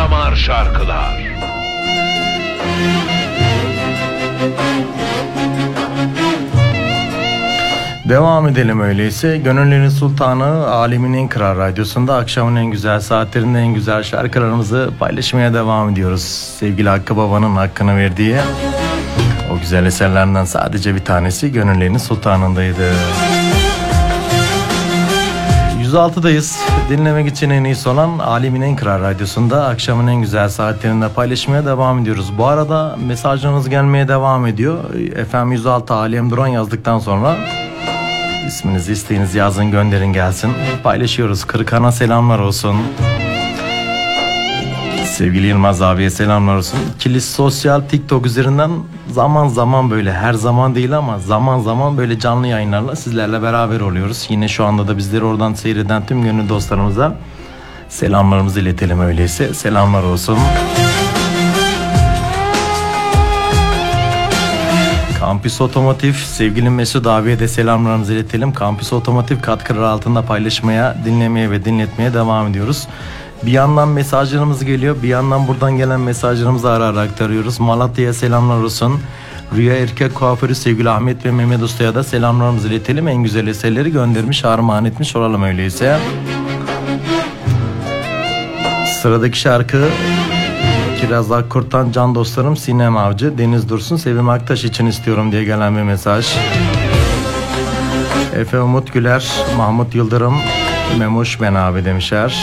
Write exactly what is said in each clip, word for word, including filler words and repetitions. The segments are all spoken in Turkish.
damar şarkılar. Devam edelim öyleyse. Gönüllerin Sultanı, Alemin en Kral Radyosu'nda akşamın en güzel saatlerinde en güzel şarkılarımızı paylaşmaya devam ediyoruz. Sevgili Hakkı Baba'nın hakkını verdiği o güzel eserlerden sadece bir tanesi Gönüllerin Sultanı'ndaydı. yüz altıdayız. Dinlemek için en iyisi olan Alemin en Kral Radyosu'nda akşamın en güzel saatlerinde paylaşmaya devam ediyoruz. Bu arada mesajlarınız gelmeye devam ediyor. F M yüz altı Alem Duran yazdıktan sonra İsminizi, isteğinizi yazın, gönderin gelsin. Paylaşıyoruz. Kırıkhan'a selamlar olsun. Sevgili Yılmaz abiye selamlar olsun. Kilis Sosyal TikTok üzerinden zaman zaman böyle, her zaman değil ama zaman zaman böyle canlı yayınlarla sizlerle beraber oluyoruz. Yine şu anda da bizleri oradan seyreden tüm gönül dostlarımıza selamlarımızı iletelim öyleyse. Selamlar olsun. Kampüs Otomotiv, sevgili Mesut abiye de selamlarımızı iletelim. Kampüs Otomotiv katkıları altında paylaşmaya, dinlemeye ve dinletmeye devam ediyoruz. Bir yandan mesajlarımız geliyor, bir yandan buradan gelen mesajlarımızı ara ara aktarıyoruz. Malatya'ya selamlar olsun. Rüya Erkek Kuaförü sevgili Ahmet ve Mehmet Usta'ya da selamlarımızı iletelim. En güzel eserleri göndermiş, armağan etmiş olalım öyleyse. Sıradaki şarkı Kiraz Akkurt'tan Can Dostlarım Sinem Avcı, Deniz Dursun, Sevim Aktaş için istiyorum diye gelen bir mesaj. Efe Umut Güler, Mahmut Yıldırım, Memoş Ben abi demişler.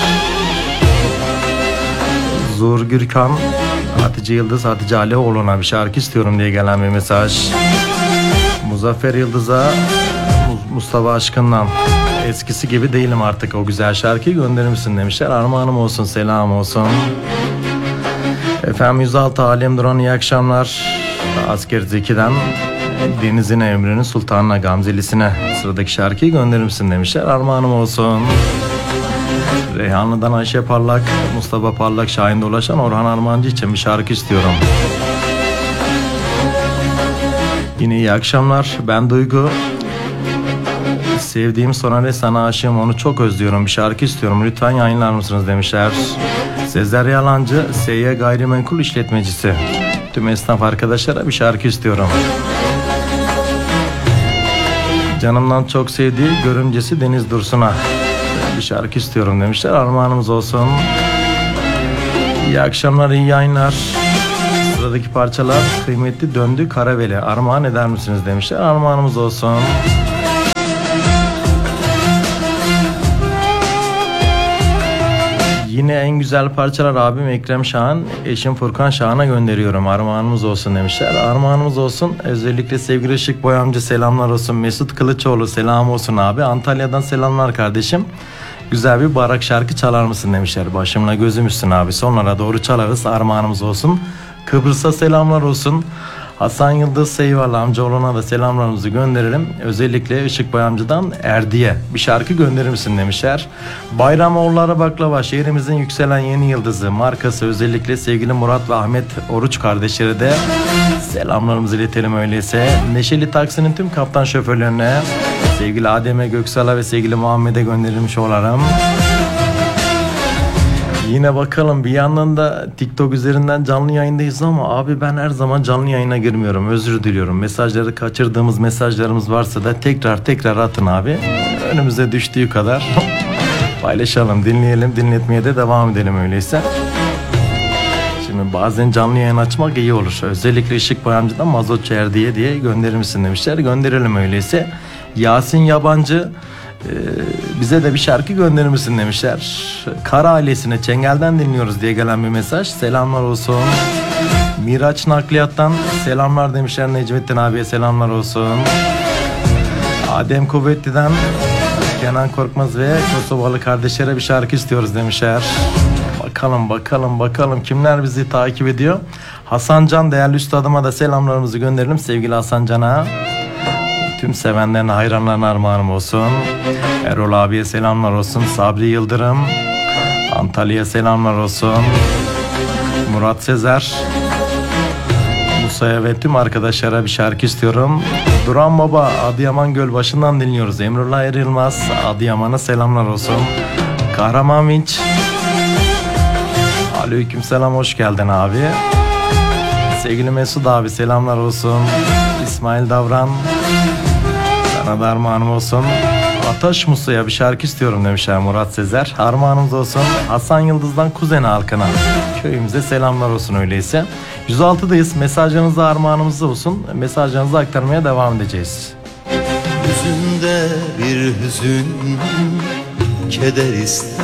Zuhur Gürkan, Hatice Yıldız, Hatice Aleoğlu'na bir şarkı istiyorum diye gelen bir mesaj. Muzaffer Yıldız'a Mustafa Aşkın'dan eskisi gibi değilim artık, o güzel şarkıyı gönderir misin demişler. Armağanım olsun, selam olsun. Efendim yüz altı Alem Duran iyi akşamlar. Asker Zeki'den Deniz'in Emre'nin Sultanına Gamzelisine sıradaki şarkıyı gönderir misin demişler. Armağanım olsun. Reyhanlı'dan Ayşe Parlak, Mustafa Parlak, Şahin Dolaşan, Orhan Armancı için bir şarkı istiyorum. Yine iyi akşamlar. Ben Duygu. Sevdiğim Sonare sana aşığım, onu çok özlüyorum, bir şarkı istiyorum, lütfen yayınlar mısınız demişler. Sezer Yalancı, S Y Gayrimenkul İşletmecisi. Tüm esnaf arkadaşlara bir şarkı istiyorum. Canımdan çok sevdiği görümcesi Deniz Dursun'a bir şarkı istiyorum demişler. Armağanımız olsun. İyi akşamlar, iyi yayınlar. Sıradaki parçalar Kıymetli Döndü Karaveli, armağan eder misiniz demişler. Armağanımız olsun. Yine en güzel parçalar abim Ekrem Şahan, eşim Furkan Şahan'a gönderiyorum. Armağanımız olsun demişler. Armağanımız olsun. Özellikle sevgili Işık Boyamcı selamlar olsun. Mesut Kılıçoğlu selam olsun abi. Antalya'dan selamlar kardeşim. Güzel bir barak şarkı çalar mısın demişler. Başımla gözüm üstüne abi. Sonlara doğru çalarız. Armağanımız olsun. Kıbrıs'a selamlar olsun. Hasan Yıldız Seyval amcaoğluna da selamlarımızı gönderelim. Özellikle Işık Boyamcı'dan Erdi'ye bir şarkı gönderir misin demişler. Bayramoğulları Baklava, şehrimizin yükselen yeni yıldızı markası, özellikle sevgili Murat ve Ahmet Oruç kardeşleri de selamlarımızı iletelim öyleyse. Neşeli Taksi'nin tüm kaptan şoförlerine, sevgili Adem'e, Göksal'a ve sevgili Muhammed'e gönderilmiş olalım. Yine bakalım, bir yandan da TikTok üzerinden canlı yayındayız ama abi ben her zaman canlı yayına girmiyorum, özür diliyorum. Mesajları kaçırdığımız mesajlarımız varsa da tekrar tekrar atın abi. Önümüze düştüğü kadar paylaşalım, dinleyelim, dinletmeye de devam edelim öyleyse. Şimdi bazen canlı yayın açmak iyi olur. Özellikle Işık Boyamcı'dan Mazotçu Erdi'ye diye gönderir misin demişler. Gönderelim öyleyse. Yasin Yabancı, Ee, bize de bir şarkı gönderir misin demişler. Kara ailesine Çengel'den dinliyoruz diye gelen bir mesaj. Selamlar olsun. Miraç Nakliyat'tan selamlar demişler. Necmettin abiye selamlar olsun. Adem Kuvvetli'den Kenan Korkmaz ve Kosovalı kardeşlere bir şarkı istiyoruz demişler. Bakalım bakalım bakalım kimler bizi takip ediyor. Hasan Can, değerli üstadıma da selamlarımızı gönderelim. Sevgili Hasan Can'a, tüm sevenlerine, hayranlarına armağanım olsun. Erol abiye selamlar olsun. Sabri Yıldırım, Antalya'ya selamlar olsun. Murat Sezer, Musa'ya ve tüm arkadaşlara bir şarkı istiyorum. Duran Baba, Adıyaman Gölbaşı'ndan dinliyoruz. Emrullah Er Yılmaz, Adıyaman'a selamlar olsun. Kahraman Vinç, Aleykümselam, hoş geldin abi. Sevgili Mesut abi selamlar olsun. İsmail Davran, sana da armağanım olsun. Ataş Musa'ya bir şarkı istiyorum demişler Murat Sezer. Armağanımız olsun. Hasan Yıldız'dan Kuzeni halkına. Köyümüze selamlar olsun öyleyse. yüz altıdayız. Mesajlarınızda armağanımız olsun. Mesajlarınızı aktarmaya devam edeceğiz. Yüzünde bir hüzün, keder ister.